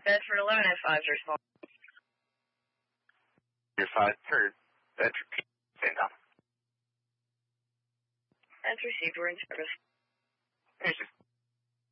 Bedford 1105's response. Your 5 heard. Bedford, stand down. That's received. We're in service.